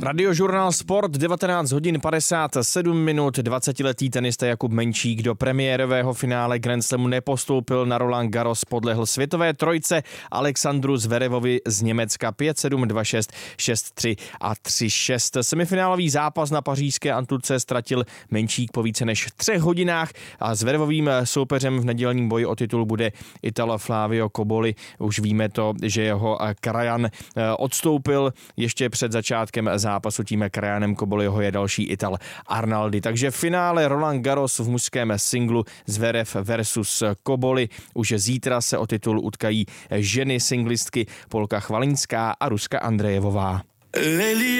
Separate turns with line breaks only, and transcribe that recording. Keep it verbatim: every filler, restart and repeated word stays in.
Radiožurnál Sport, devatenáct hodin padesát sedm minut, dvacetiletý tenista Jakub Menčík do premiérového finále Grand Slamu nepostoupil, na Roland Garros podlehl světové trojce Alexandru Zverevovi z Německa pět sedm, dva šest, šest tři a tři šest. Semifinálový zápas na pařížské Antulce ztratil Menčík po více než třech hodinách a Zverevovým soupeřem v nedělním boji o titul bude Ital Flavio Cobolli. Už víme to, že jeho krajan odstoupil ještě před začátkem zápasu, tím krajanem Cobolliho je další Ital Arnaldi. Takže v finále Roland Garros v mužském singlu Zverev versus Cobolli. Už zítra se o titul utkají ženy singlistky Polka Chvalinská a Ruska Andrejevová.